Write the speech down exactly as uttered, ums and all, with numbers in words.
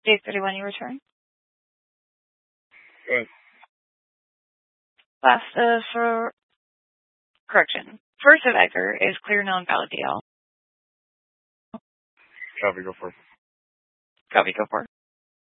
Date thirty-one you return. Good. Last uh, for correction. First of Edgar is clear non-valid D L. Copy, go for it. Copy, go for it.